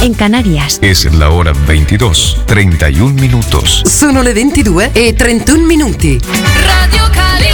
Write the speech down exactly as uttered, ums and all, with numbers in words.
en Canarias. Es la hora veintidós, treinta y un minutos. Sono le ventidue e trentuno minuti. Radio Cali.